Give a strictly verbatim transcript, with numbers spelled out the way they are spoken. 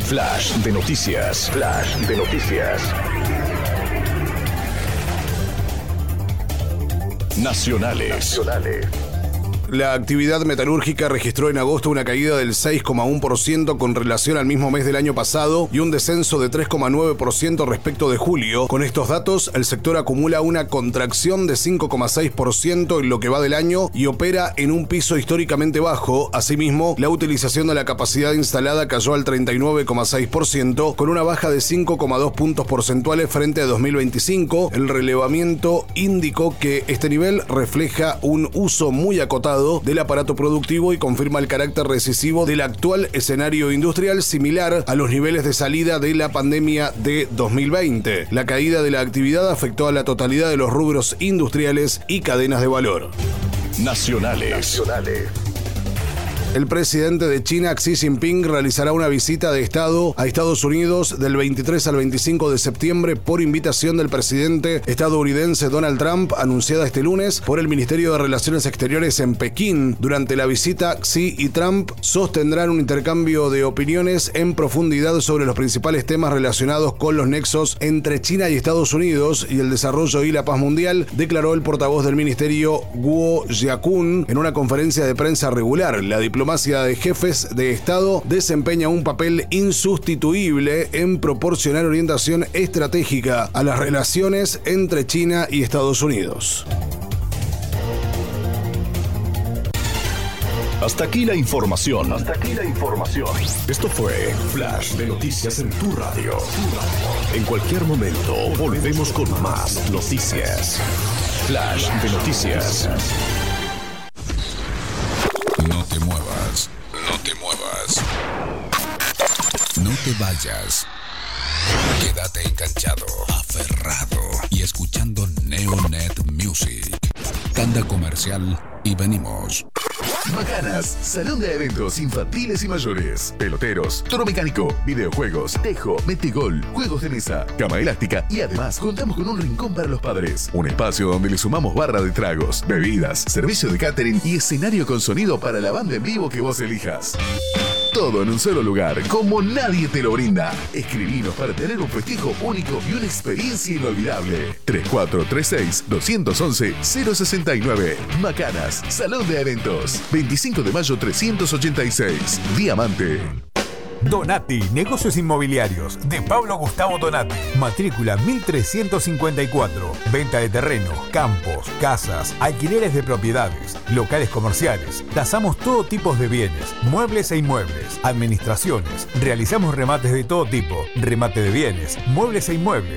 Flash de noticias. Flash de noticias. Nacionales. Nacionales. La actividad metalúrgica registró en agosto una caída del seis coma uno por ciento con relación al mismo mes del año pasado y un descenso de tres coma nueve por ciento respecto de julio. Con estos datos, el sector acumula una contracción de cinco coma seis por ciento en lo que va del año y opera en un piso históricamente bajo. Asimismo, la utilización de la capacidad instalada cayó al treinta y nueve coma seis por ciento, con una baja de cinco coma dos puntos porcentuales frente a dos mil veinticinco. El relevamiento indicó que este nivel refleja un uso muy acotado del aparato productivo y confirma el carácter recesivo del actual escenario industrial, similar a los niveles de salida de la pandemia de dos mil veinte. La caída de la actividad afectó a la totalidad de los rubros industriales y cadenas de valor. Nacionales. Nacionales. El presidente de China, Xi Jinping, realizará una visita de Estado a Estados Unidos del veintitrés al veinticinco de septiembre por invitación del presidente estadounidense Donald Trump, anunciada este lunes por el Ministerio de Relaciones Exteriores en Pekín. Durante la visita, Xi y Trump sostendrán un intercambio de opiniones en profundidad sobre los principales temas relacionados con los nexos entre China y Estados Unidos y el desarrollo y la paz mundial, declaró el portavoz del ministerio Guo Jiakun en una conferencia de prensa regular. La diplomacia La diplomacia de jefes de Estado desempeña un papel insustituible en proporcionar orientación estratégica a las relaciones entre China y Estados Unidos. Hasta aquí la información. Hasta aquí la información. Esto fue Flash de Noticias en tu radio. En cualquier momento volvemos con más noticias. Flash de Noticias. No te muevas, no te muevas. No te vayas. Quédate enganchado, aferrado y escuchando Neonet Music. Tanda comercial y venimos. Macanas, salón de eventos infantiles y mayores, peloteros, toro mecánico, videojuegos, tejo, metegol, juegos de mesa, cama elástica y además contamos con un rincón para los padres. Un espacio donde le sumamos barra de tragos, bebidas, servicio de catering y escenario con sonido para la banda en vivo que vos elijas. Todo en un solo lugar, como nadie te lo brinda. Escribinos para tener un festejo único y una experiencia inolvidable. tres cuatro tres seis, dos once, cero sesenta y nueve. Macanas, Salón de Eventos. veinticinco de mayo trescientos ochenta y seis. Diamante. Donati, negocios inmobiliarios, de Pablo Gustavo Donati. Matrícula mil trescientos cincuenta y cuatro. Venta de terrenos, campos, casas, alquileres de propiedades, locales comerciales. Tasamos todo tipo de bienes, muebles e inmuebles, administraciones. Realizamos remates de todo tipo, remate de bienes, muebles e inmuebles.